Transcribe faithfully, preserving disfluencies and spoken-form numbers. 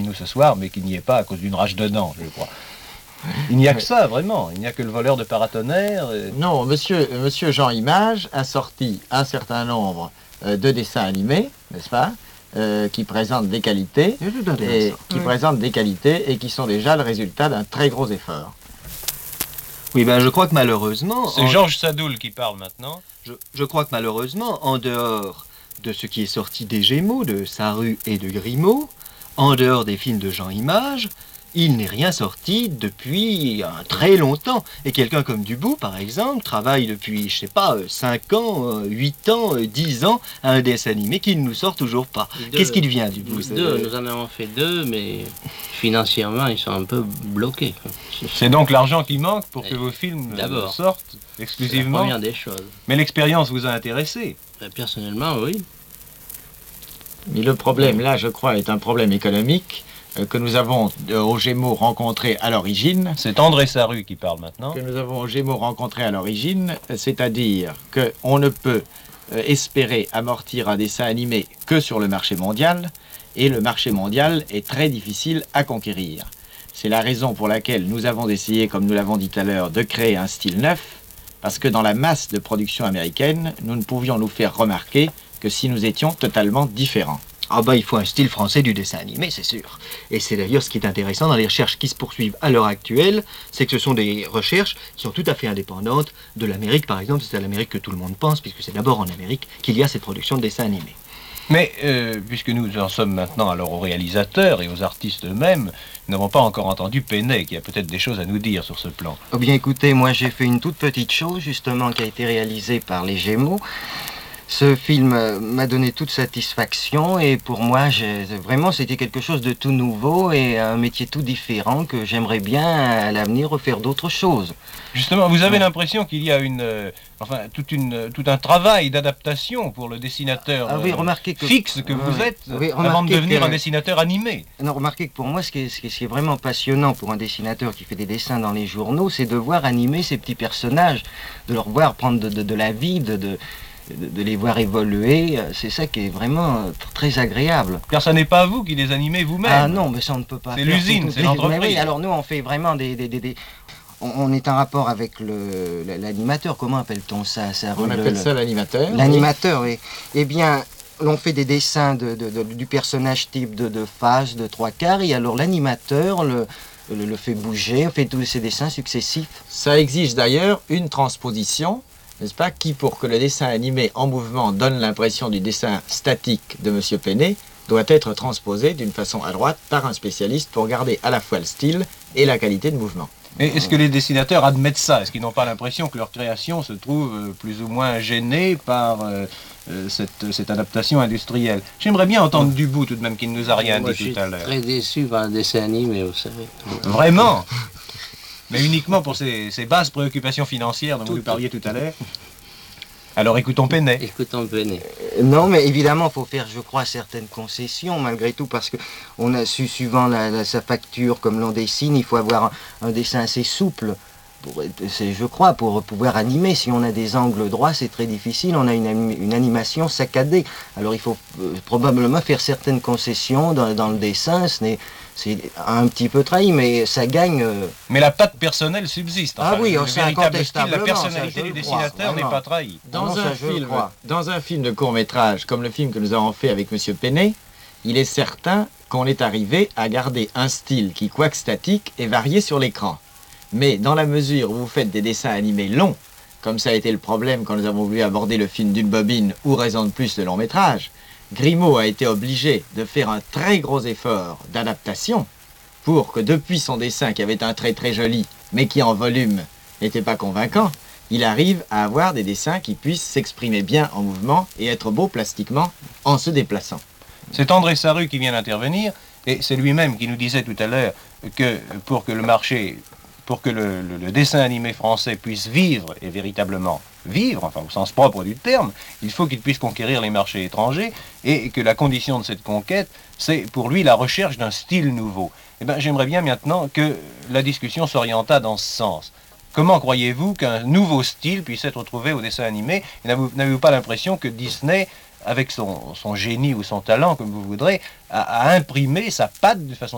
nous ce soir, mais qui n'y est pas à cause d'une rage de dents, je crois. Il n'y a que ça, vraiment. Il n'y a que le voleur de paratonnerre. Et... Non, monsieur, monsieur Jean Image a sorti un certain nombre euh, de dessins animés, n'est-ce pas, euh, qui présentent des qualités, et, qui oui. présentent des qualités et qui sont déjà le résultat d'un très gros effort. Oui, ben je crois que malheureusement... C'est en... Georges Sadoul qui parle maintenant. Je, je crois que malheureusement, en dehors de ce qui est sorti des Gémeaux, de Sarru et de Grimaud, en dehors des films de Jean Image, il n'est rien sorti depuis un très longtemps. Et quelqu'un comme Dubout, par exemple, travaille depuis, je sais pas, cinq ans, huit ans, dix ans à un dessin animé qui ne nous sort toujours pas. Qu'est-ce qu'il vient, Dubout? Deux, nous en avons fait deux, mais financièrement, ils sont un peu bloqués. C'est donc l'argent qui manque pour que vos films sortent exclusivement? C'est la première des choses. Mais l'expérience vous a intéressé? Personnellement, oui. Mais le problème, là, je crois, est un problème économique que nous avons euh, aux Gémeaux rencontré à l'origine. C'est André Sarru qui parle maintenant. Que nous avons aux Gémeaux rencontré à l'origine, c'est-à-dire qu'on ne peut euh, espérer amortir un dessin animé que sur le marché mondial, et le marché mondial est très difficile à conquérir. C'est la raison pour laquelle nous avons essayé, comme nous l'avons dit tout à l'heure, de créer un style neuf, parce que dans la masse de production américaine, nous ne pouvions nous faire remarquer que si nous étions totalement différents. Ah bah il faut un style français du dessin animé, c'est sûr. Et c'est d'ailleurs ce qui est intéressant dans les recherches qui se poursuivent à l'heure actuelle, c'est que ce sont des recherches qui sont tout à fait indépendantes de l'Amérique, par exemple. C'est à l'Amérique que tout le monde pense, puisque c'est d'abord en Amérique qu'il y a cette production de dessins animés. Mais euh, puisque nous en sommes maintenant alors aux réalisateurs et aux artistes eux-mêmes, nous n'avons pas encore entendu Penet, qui a peut-être des choses à nous dire sur ce plan. Oh bien écoutez, moi j'ai fait une toute petite chose justement qui a été réalisée par les Gémeaux. Ce film m'a donné toute satisfaction et pour moi, vraiment, c'était quelque chose de tout nouveau et un métier tout différent que j'aimerais bien à l'avenir refaire d'autres choses. Justement, vous avez ouais. l'impression qu'il y a une, euh, enfin, toute une, tout un travail d'adaptation pour le dessinateur ah, oui, remarquez que, fixe que vous oui, êtes oui, avant de devenir que, un dessinateur animé. Non, remarquez que pour moi, ce qui, est, ce qui est vraiment passionnant pour un dessinateur qui fait des dessins dans les journaux, c'est de voir animer ces petits personnages, de leur voir prendre de, de, de la vie, de... de de les voir évoluer, c'est ça qui est vraiment très agréable. Car ça n'est pas vous qui les animez vous-même. Ah non, mais ça on ne peut pas. C'est l'usine, c'est l'entreprise. Oui, alors nous on fait vraiment des... des, des, des... On, on est en rapport avec l'animateur, comment appelle-t-on ça, ça On le, appelle le, ça l'animateur. L'animateur, oui. Eh bien, on fait des dessins de, de, de, du personnage type de, de face, de trois quarts, et alors l'animateur le, le, le fait bouger, on fait tous ces dessins successifs. Ça exige d'ailleurs une transposition, n'est-ce pas, qui, pour que le dessin animé en mouvement donne l'impression du dessin statique de Monsieur Penet, doit être transposé d'une façon à droite par un spécialiste pour garder à la fois le style et la qualité de mouvement. Mais est-ce que les dessinateurs admettent ça? Est-ce qu'ils n'ont pas l'impression que leur création se trouve plus ou moins gênée par euh, cette, cette adaptation industrielle? J'aimerais bien entendre Dubout tout de même, qui ne nous a rien Moi, dit tout à l'heure. Je suis très déçu par un dessin animé, vous savez. Vraiment? Mais uniquement pour ces, ces basses préoccupations financières dont tout, vous parliez tout à l'heure. Alors écoutons Penet. Écoutons Penet. Euh, non, mais évidemment, il faut faire, je crois, certaines concessions, malgré tout, parce qu'on a su, suivant la, la, sa facture, comme l'on dessine, il faut avoir un, un dessin assez souple, pour, je crois, pour pouvoir animer. Si on a des angles droits, c'est très difficile, on a une, une animation saccadée. Alors il faut euh, probablement faire certaines concessions dans, dans le dessin, ce n'est... C'est un petit peu trahi, mais ça gagne... Euh... Mais la patte personnelle subsiste. Enfin, ah oui, le c'est véritable style, la personnalité ça, du dessinateur n'est pas trahie. Dans, non, un ça, film, dans un film de court-métrage, comme le film que nous avons fait avec Monsieur Penet, il est certain qu'on est arrivé à garder un style qui, quoique statique, est varié sur l'écran. Mais dans la mesure où vous faites des dessins animés longs, comme ça a été le problème quand nous avons voulu aborder le film d'une bobine ou raison de plus le long métrage, Grimaud a été obligé de faire un très gros effort d'adaptation pour que depuis son dessin qui avait un trait très joli, mais qui en volume n'était pas convaincant, il arrive à avoir des dessins qui puissent s'exprimer bien en mouvement et être beaux plastiquement en se déplaçant. C'est André Sarru qui vient d'intervenir et c'est lui-même qui nous disait tout à l'heure que pour que le marché... pour que le, le, le dessin animé français puisse vivre, et véritablement vivre, enfin au sens propre du terme, il faut qu'il puisse conquérir les marchés étrangers, et que la condition de cette conquête, c'est pour lui la recherche d'un style nouveau. Eh bien, j'aimerais bien maintenant que la discussion s'orientât dans ce sens. Comment croyez-vous qu'un nouveau style puisse être trouvé au dessin animé? N'avez-vous pas l'impression que Disney, avec son, son génie ou son talent, comme vous voudrez, a, a imprimé sa patte de façon